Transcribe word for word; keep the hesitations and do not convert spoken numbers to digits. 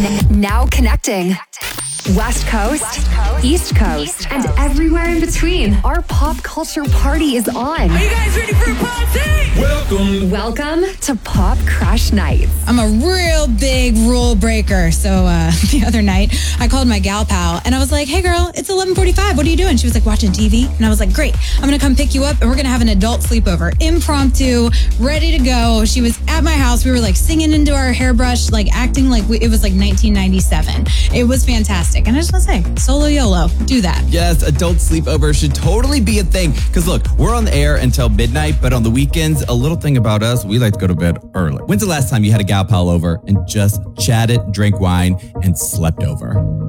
Now connecting. West Coast, East Coast, and everywhere in between. Our pop culture party is on. Are you guys ready for a party? Welcome. Welcome to Pop Crush Nights. I'm a real big rule breaker. So uh, the other night, I called my gal pal and I was like, hey girl, it's eleven forty-five. What are you doing? She was like, watching T V. And I was like, great. I'm going to come pick you up and we're going to have an adult sleepover. Impromptu, ready to go. She was at my house. We were like singing into our hairbrush, like acting like we, it was like nineteen ninety-seven. It was fantastic. And I just want to say, solo YOLO, do that. Yes, adult sleepover should totally be a thing. Because look, we're on the air until midnight, but on the weekends, a little thing about us, we like to go to bed early. When's the last time you had a gal pal over and just chatted, drank wine, and slept over?